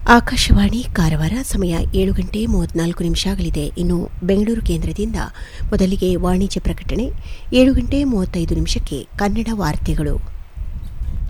ಆಕಾಶವಾಣಿ ಕಾರವಾರ ಸಮಯ 7:34 ಆಗಲಿದೆ. ಇನ್ನು ಬೆಂಗಳೂರು ಕೇಂದ್ರದಿಂದ ಮೊದಲಿಗೆ ವಾಣಿಜ್ಯ ಪ್ರಕಟಣೆ, 7:35 ಕನ್ನಡ ವಾರ್ತೆಗಳು.